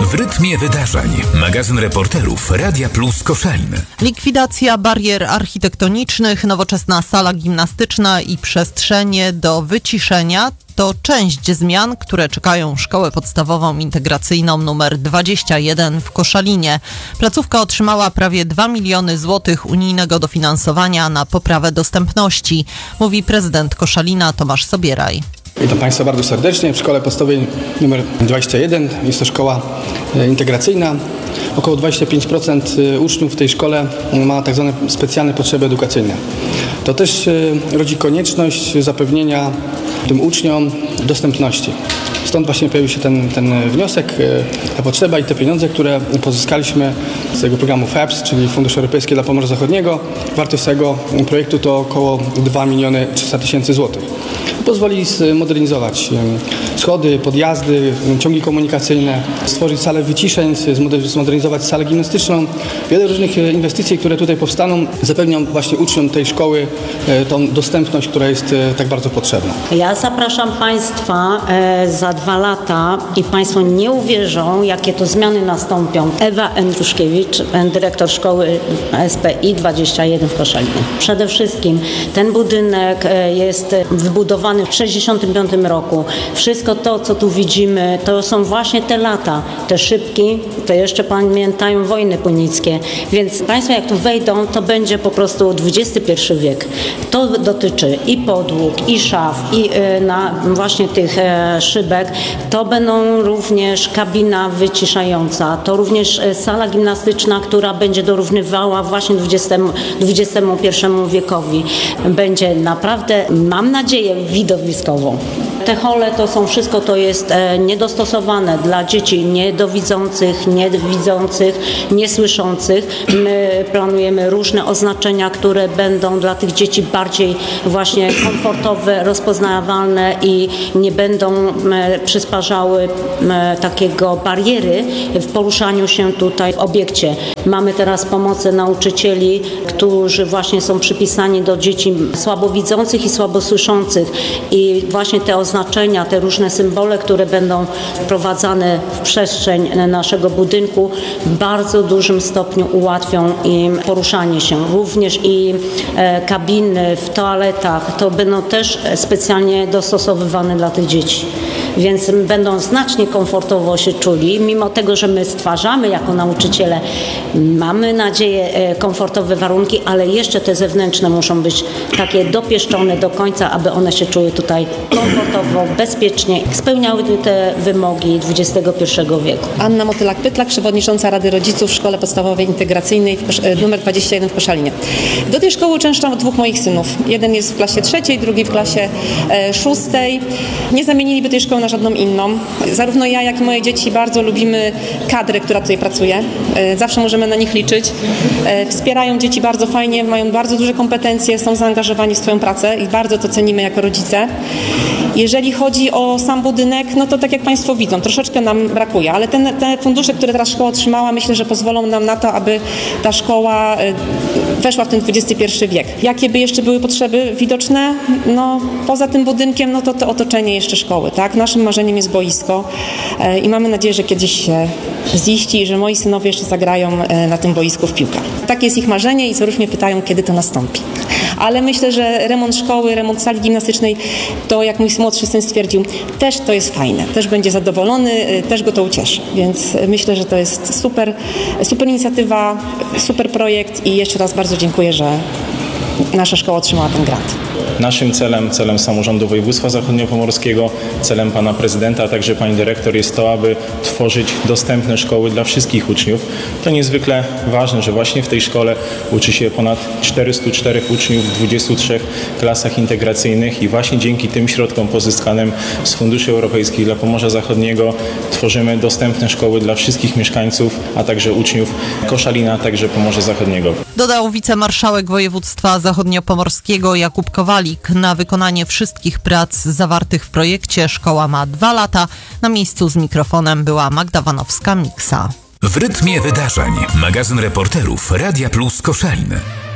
W rytmie wydarzeń. Magazyn reporterów Radia Plus Koszalin. Likwidacja barier architektonicznych, nowoczesna sala gimnastyczna i przestrzenie do wyciszenia to część zmian, które czekają szkołę podstawową integracyjną nr 21 w Koszalinie. Placówka otrzymała prawie 2 miliony złotych unijnego dofinansowania na poprawę dostępności, mówi prezydent Koszalina Tomasz Sobieraj. Witam Państwa bardzo serdecznie w szkole podstawowej nr 21. Jest to szkoła integracyjna. Około 25% uczniów w tej szkole ma tak zwane specjalne potrzeby edukacyjne. To też rodzi konieczność zapewnienia tym uczniom dostępności. Stąd właśnie pojawił się ten wniosek, ta potrzeba i te pieniądze, które pozyskaliśmy z tego programu FEPS, czyli Fundusz Europejski dla Pomorza Zachodniego. Wartość tego projektu to około 2 300 000 złotych. Pozwoli zmodernizować schody, podjazdy, ciągi komunikacyjne, stworzyć salę wyciszeń, zmodernizować salę gimnastyczną. Wiele różnych inwestycji, które tutaj powstaną, zapewnią właśnie uczniom tej szkoły tą dostępność, która jest tak bardzo potrzebna. Ja zapraszam Państwa za 2 lata i Państwo nie uwierzą, jakie to zmiany nastąpią. Ewa Andruszkiewicz, dyrektor szkoły SPI 21 w Koszalinie. Przede wszystkim ten budynek jest wybudowany w 1965 roku. Wszystko to, co tu widzimy, to są właśnie te lata, te szybki, to jeszcze pamiętają wojny punickie. Więc Państwo jak tu wejdą, to będzie po prostu XXI wiek. To dotyczy i podłóg, i szaf, i właśnie tych szybek. To będą również kabina wyciszająca, to również sala gimnastyczna, która będzie dorównywała właśnie XXI wiekowi. Będzie naprawdę, mam nadzieję, widowiskową. Te hole to są wszystko, to jest niedostosowane dla dzieci niedowidzących, niesłyszących. My planujemy różne oznaczenia, które będą dla tych dzieci bardziej właśnie komfortowe, rozpoznawalne i nie będą przysparzały takiego bariery w poruszaniu się tutaj w obiekcie. Mamy teraz pomocy nauczycieli, którzy właśnie są przypisani do dzieci słabowidzących i słabosłyszących i właśnie te oznaczenia, te różne symbole, które będą wprowadzane w przestrzeń naszego budynku w bardzo dużym stopniu ułatwią im poruszanie się. Również i kabiny w toaletach to będą też specjalnie dostosowywane dla tych dzieci. Więc będą znacznie komfortowo się czuli, mimo tego, że my stwarzamy jako nauczyciele, mamy nadzieję, komfortowe warunki, ale jeszcze te zewnętrzne muszą być takie dopieszczone do końca, aby one się czuły tutaj komfortowo, bezpiecznie, spełniały te wymogi XXI wieku. Anna Motylak-Pytlak, przewodnicząca Rady Rodziców w Szkole Podstawowej Integracyjnej nr 21 w Koszalinie. Do tej szkoły uczęszczam 2 moich synów. Jeden jest w klasie 3, drugi w klasie 6. Nie zamieniliby tej szkoły na żadną inną. Zarówno ja, jak i moje dzieci bardzo lubimy kadrę, która tutaj pracuje. Zawsze możemy na nich liczyć. Wspierają dzieci bardzo fajnie, mają bardzo duże kompetencje, są zaangażowani w swoją pracę i bardzo to cenimy jako rodzice. Jeżeli chodzi o sam budynek, no to tak jak Państwo widzą, troszeczkę nam brakuje, ale te fundusze, które teraz szkoła otrzymała, myślę, że pozwolą nam na to, aby ta szkoła weszła w ten XXI wiek. Jakie by jeszcze były potrzeby widoczne? No, poza tym budynkiem, no to otoczenie jeszcze szkoły, tak? Naszym marzeniem jest boisko i mamy nadzieję, że kiedyś się ziści i że moi synowie jeszcze zagrają na tym boisku w piłkę. Takie jest ich marzenie i co rusz mnie pytają, kiedy to nastąpi. Ale myślę, że remont szkoły, remont sali gimnastycznej, to jak mój młodszy syn stwierdził, też to jest fajne, też będzie zadowolony, też go to ucieszy. Więc myślę, że to jest super inicjatywa, super projekt i jeszcze raz bardzo dziękuję, że nasza szkoła otrzymała ten grant. Naszym celem samorządu województwa zachodniopomorskiego, celem pana prezydenta, a także pani dyrektor jest to, aby tworzyć dostępne szkoły dla wszystkich uczniów. To niezwykle ważne, że właśnie w tej szkole uczy się ponad 404 uczniów w 23 klasach integracyjnych i właśnie dzięki tym środkom pozyskanym z Funduszy Europejskich dla Pomorza Zachodniego tworzymy dostępne szkoły dla wszystkich mieszkańców, a także uczniów Koszalina, a także Pomorza Zachodniego. Dodał wicemarszałek województwa zachodniopomorskiego Jakub Kowalik. Na wykonanie wszystkich prac zawartych w projekcie szkoła ma 2 lata. Na miejscu z mikrofonem była Magda Wanowska-Miksa. W rytmie wydarzeń. Magazyn reporterów Radia Plus Koszalin.